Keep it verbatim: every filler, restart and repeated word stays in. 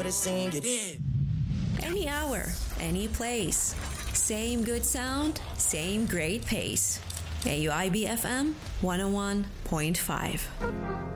to sing it in. Any hour, any place. Same good sound, same great pace. A U I B F M one oh one point five.